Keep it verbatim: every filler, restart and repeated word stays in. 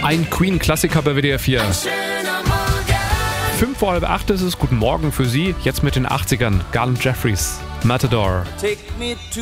Ein Queen-Klassiker bei W D R vier. Fünf vor halb acht ist es. Guten Morgen für Sie. Jetzt mit den achtzigern. Garland Jeffries, Matador. Take me to